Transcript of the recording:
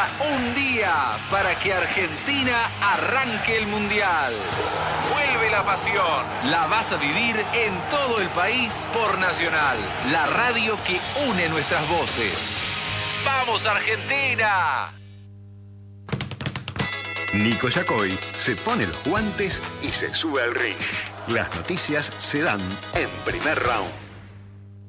Falta un día para que Argentina arranque el Mundial. Vuelve la pasión. La vas a vivir en todo el país por Nacional, la radio que une nuestras voces. ¡Vamos, Argentina! Nico Yacoy se pone los guantes y se sube al ring. Las noticias se dan en Primer Round.